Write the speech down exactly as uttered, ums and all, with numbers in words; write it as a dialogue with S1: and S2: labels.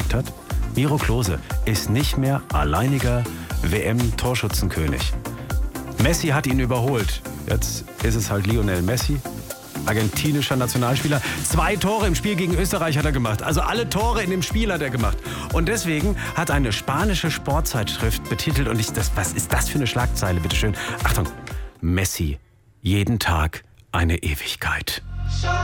S1: gesagt hat, Miro Klose ist nicht mehr alleiniger W M-Torschützenkönig. Messi hat ihn überholt. Jetzt ist es halt Lionel Messi, argentinischer Nationalspieler. Zwei Tore im Spiel gegen Österreich hat er gemacht. Also alle Tore in dem Spiel hat er gemacht. Und deswegen hat eine spanische Sportzeitschrift betitelt, und ich, das, was ist das für eine Schlagzeile, bitteschön? Achtung, Messi, jeden Tag eine Ewigkeit.